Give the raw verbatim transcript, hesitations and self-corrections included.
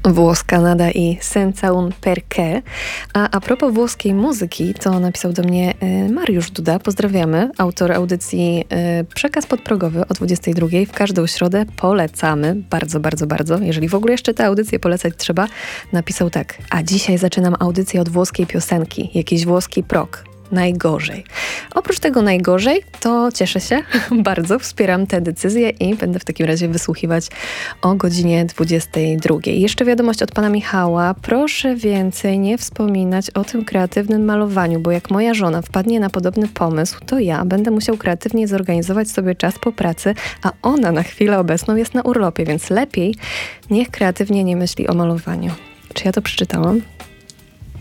Włoska nada i senza un perché. A a propos włoskiej muzyki, to napisał do mnie y, Mariusz Duda. Pozdrawiamy. Autor audycji y, Przekaz Podprogowy o dwudziestej drugiej w każdą środę. Polecamy. Bardzo, bardzo, bardzo. Jeżeli w ogóle jeszcze tę audycję polecać trzeba. Napisał tak. A dzisiaj zaczynam audycję od włoskiej piosenki. Jakiś włoski prog. Najgorzej. Oprócz tego najgorzej, to cieszę się bardzo, wspieram tę decyzję i będę w takim razie wysłuchiwać o godzinie dwudziestej drugiej. Jeszcze wiadomość od pana Michała. Proszę więcej nie wspominać o tym kreatywnym malowaniu, bo jak moja żona wpadnie na podobny pomysł, to ja będę musiał kreatywnie zorganizować sobie czas po pracy, a ona na chwilę obecną jest na urlopie, więc lepiej niech kreatywnie nie myśli o malowaniu. Czy ja to przeczytałam?